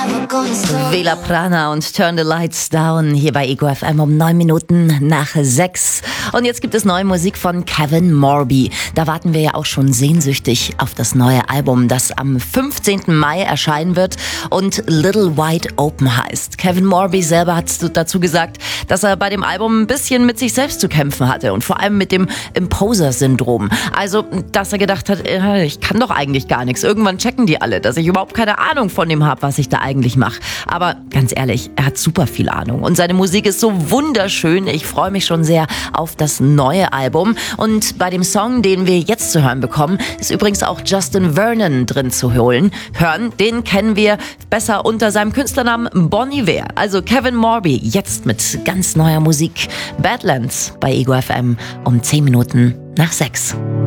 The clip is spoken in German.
Vela Prana und Turn the Lights Down hier bei Ego FM um 9 Minuten nach 6. Und jetzt gibt es neue Musik von Kevin Morby. Da warten wir ja auch schon sehnsüchtig auf das neue Album, das am 15. Mai erscheinen wird und Little Wide Open heißt. Kevin Morby selber hat dazu gesagt, dass er bei dem Album ein bisschen mit sich selbst zu kämpfen hatte und vor allem mit dem Imposter-Syndrom. Also, dass er gedacht hat, ich kann doch eigentlich gar nichts. Irgendwann checken die alle, dass ich überhaupt keine Ahnung von dem habe, was ich da eigentlich mache. Aber ganz ehrlich, er hat super viel Ahnung und seine Musik ist so wunderschön. Ich freue mich schon sehr auf das neue Album. Und bei dem Song, den wir jetzt zu hören bekommen, ist übrigens auch Justin Vernon drin zu hören. Den kennen wir besser unter seinem Künstlernamen Bon Iver. Also Kevin Morby jetzt mit ganz neuer Musik. Badlands bei Ego FM um 10 Minuten nach 6.